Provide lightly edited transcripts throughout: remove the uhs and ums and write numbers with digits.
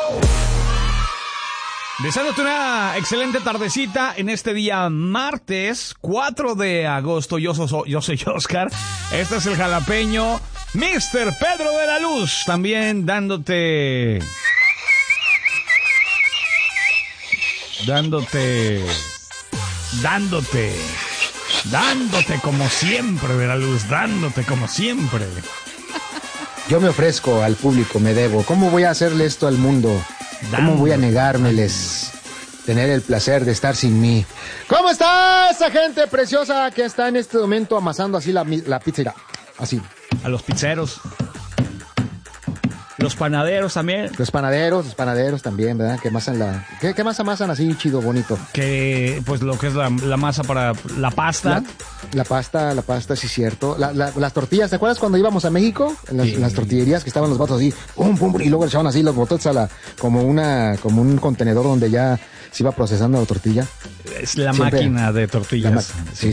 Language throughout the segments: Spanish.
Deseándote una excelente tardecita en este día martes 4 de agosto. Yo soy Oscar. Este es el jalapeño Mr. Pedro de la Luz. También dándote como siempre de la luz, dándote como siempre. Yo me ofrezco al público, me debo. ¿Cómo voy a hacerle esto al mundo? ¿Cómo voy a negármeles tener el placer de estar sin mí? ¿Cómo está esa gente preciosa que está en este momento amasando así la pizza? Mira, así. A los pizzeros. Los panaderos también. Los panaderos también, ¿verdad? Que amasan ¿Qué más amasan así chido, bonito? Que, pues, lo que es la masa para la pasta. La pasta, sí, cierto. Las tortillas, ¿te acuerdas cuando íbamos a México? En las tortillerías que estaban los vatos así, pum, pum, y luego le echaban así los botones como un contenedor donde ya se iba procesando la tortilla. Es la máquina de tortillas. Sí.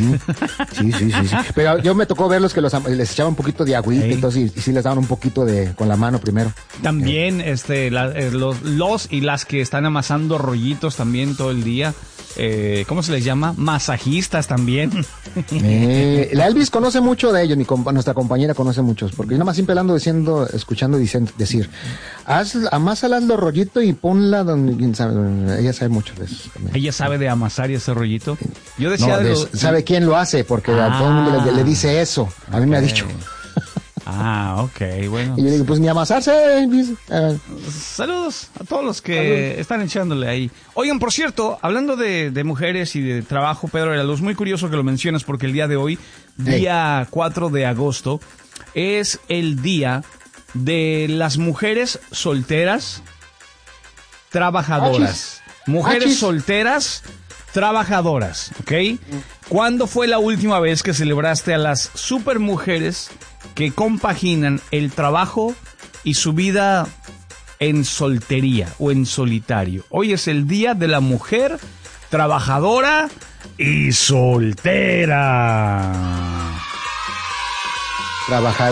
Pero yo me tocó verlos que les echaban un poquito de agüita y todo, y sí les daban un poquito con la mano primero. También los y las que están amasando rollitos también todo el día. ¿Cómo se les llama? Masajistas también. La Elvis conoce mucho de ellos, nuestra compañera conoce muchos, porque yo nada más siempre ando escuchando decir, amásalas los rollitos y ponla donde, ella sabe mucho de eso también. Ella sabe de amasar y ese rollito. Yo decía sabe quién lo hace, porque a todo el mundo le dice eso, a mí me ha dicho. Ok, bueno. Y yo digo, pues ni amasarse. Saludos a todos los que están echándole ahí. Oigan, por cierto, hablando de mujeres y de trabajo, Pedro de la Luz, muy curioso que lo mencionas porque el día de hoy, día 4 de agosto, es el día de las mujeres solteras trabajadoras. Mujeres solteras trabajadoras, ¿ok? ¿Cuándo fue la última vez que celebraste a las supermujeres que compaginan el trabajo y su vida en soltería o en solitario? Hoy es el día de la mujer trabajadora y soltera.